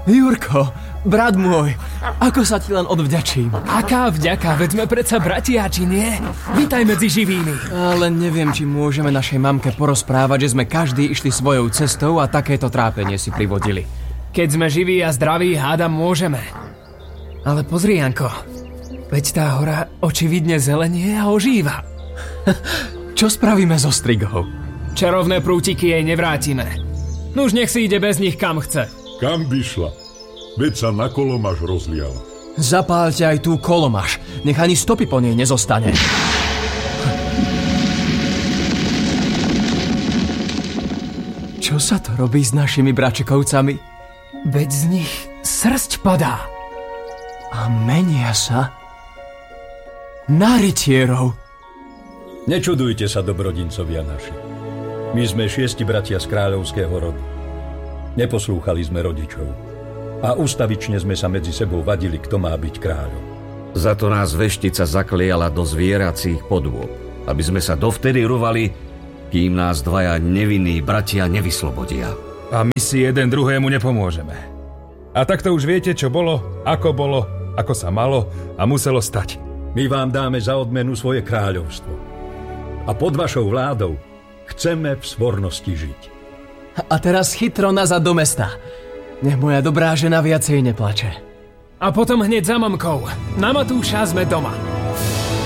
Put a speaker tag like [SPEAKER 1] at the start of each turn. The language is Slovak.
[SPEAKER 1] Jurko, brat môj, ako sa ti len odvďačím.
[SPEAKER 2] Aká vďaka, veď sme predsa bratiači, nie? Vítaj medzi živými.
[SPEAKER 1] Ale neviem, či môžeme našej mamke porozprávať, že sme každý išli svojou cestou a takéto trápenie si privodili.
[SPEAKER 2] Keď sme živí a zdraví, hádam, môžeme. Ale pozri, Janko, veď tá hora očividne zelenie a ožíva.
[SPEAKER 1] Čo spravíme so strigou?
[SPEAKER 2] Čarovné prútiky jej nevrátime. Nuž nech si ide bez nich kam chce.
[SPEAKER 3] Kam by šla? Veď sa na kolomaš rozliala.
[SPEAKER 1] Zapáľte aj tú kolomaš, nech ani stopy po nej nezostane. Čo sa to robí s našimi bračekovcami?
[SPEAKER 2] Veď z nich srsť padá.
[SPEAKER 1] A menia sa na rytierov.
[SPEAKER 4] Nečudujte sa, dobrodincovia naši. My sme 6 bratia z kráľovského rodu. Neposlúchali sme rodičov. A ustavične sme sa medzi sebou vadili, kto má byť kráľom.
[SPEAKER 5] Za to nás veštica zakliala do zvieracích podôb, aby sme sa dovtedy rúvali, kým nás dvaja nevinní bratia nevyslobodia.
[SPEAKER 6] A my si jeden druhému nepomôžeme. A takto už viete, čo bolo, ako sa malo a muselo stať.
[SPEAKER 4] My vám dáme za odmenu svoje kráľovstvo. A pod vašou vládou chceme v svornosti žiť.
[SPEAKER 1] A teraz chytro nazad do mesta. Nech moja dobrá žena viacej neplače.
[SPEAKER 2] A potom hneď za mamkou. Na Matúša sme doma.